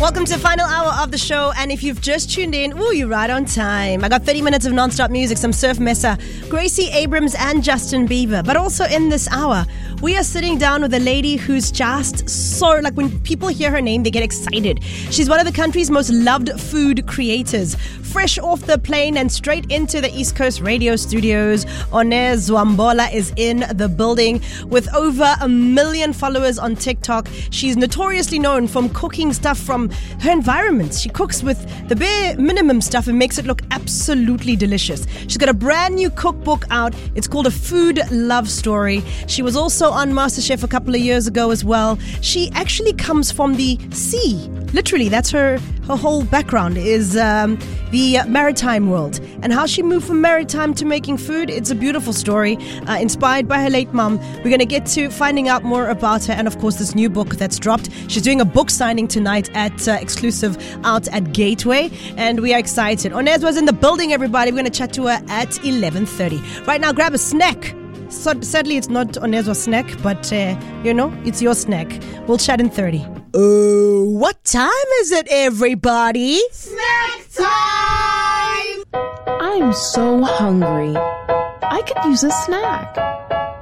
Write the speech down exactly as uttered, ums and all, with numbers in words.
Welcome to the final hour of the show, and if you've just tuned in, ooh, you're right on time. I got thirty minutes of non-stop music, some Surf Mesa, Gracie Abrams and Justin Bieber. But also in this hour, we are sitting down with a lady who's just so, like when people hear her name, they get excited. She's one of the country's most loved food creators. Fresh off the plane and straight into the East Coast radio studios, Onez Zwambola is in the building with over a million followers on TikTok. She's notoriously known for cooking stuff from her environment. She cooks with the bare minimum stuff and makes it look absolutely delicious. She's got a brand new cookbook out. It's called A Food Love Story. She was also on MasterChef a couple of years ago as well. She actually comes from the sea. Literally, that's her, her whole background is um, the maritime world. And how she moved from maritime to making food, it's a beautiful story, uh, inspired by her late mom. We're going to get to finding out more about her and, of course, this new book that's dropped. She's doing a book signing tonight at uh, exclusive out at Gateway, and we are excited. Onez was in the building, everybody. We're going to chat to her at eleven thirty. Right now, grab a snack. So, sadly, it's not Onezwa's snack, but, uh, you know, it's your snack. We'll chat in thirty. Oh, what time is it, everybody? Snack time! I'm so hungry. I could use a snack.